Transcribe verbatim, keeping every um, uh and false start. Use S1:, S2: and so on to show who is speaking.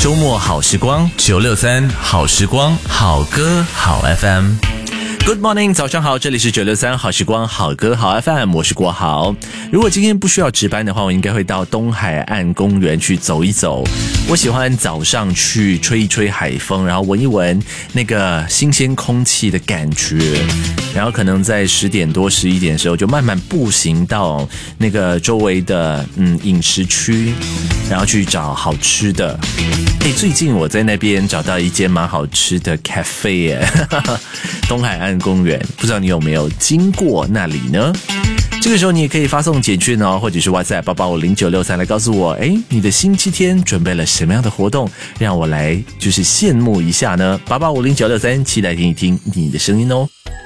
S1: 周末好时光，九六三好时光，好歌好 F M。Good morning， 早上好，这里是九六三好时光好歌好 F M， 我是国豪。如果今天不需要值班的话，我应该会到东海岸公园去走一走。我喜欢早上去吹一吹海风，然后闻一闻那个新鲜空气的感觉，然后可能在十点多十一点的时候就慢慢步行到那个周围的嗯饮食区，然后去找好吃的。诶，最近我在那边找到一间蛮好吃的 cafe 耶，东海岸公园，不知道你有没有经过那里呢？这个时候你也可以发送简讯哦，或者是 WhatsApp 八八五零九六三来告诉我，诶，你的星期天准备了什么样的活动，让我来就是羡慕一下呢？八八五零九六三，期待听一听你的声音哦。